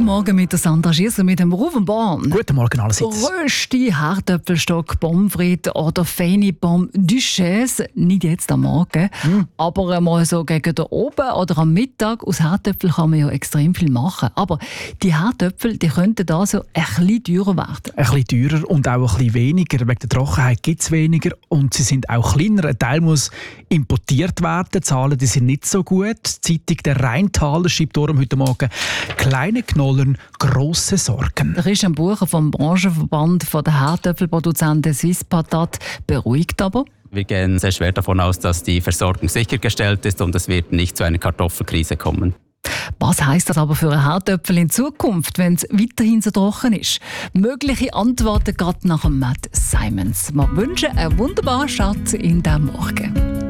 Guten Morgen mit der Sandra Schieser mit dem Ruvenborn. Guten Morgen allerseits. Rösti, Herdöpfelstock, Pommes frites oder feine Pommes Duchesse. Nicht jetzt am Morgen, aber mal so gegen den Oben oder am Mittag. Aus Herdöpfel kann man ja extrem viel machen. Aber die Herdöpfel, die könnten da so ein bisschen teurer werden. Ein bisschen teurer und auch ein bisschen weniger. Wegen der Trockenheit gibt es weniger und sie sind auch kleiner. Ein Teil muss importiert werden. Die Zahlen die sind nicht so gut. Die Zeitung «Der Rheintaler» schreibt darum heute Morgen: «Kleine Knollern, grosse Sorgen». Der Christian Bucher vom Branchenverband der Herdöpfelproduzenten Swiss Patat beruhigt aber. Wir gehen sehr schwer davon aus, dass die Versorgung sichergestellt ist und es wird nicht zu einer Kartoffelkrise kommen. Was heisst das aber für einen Herdöpfel in Zukunft, wenn es weiterhin so trocken ist? Mögliche Antworten gerade nach dem Matt Simons. Wir wünschen einen wunderbaren Start in diesem Morgen.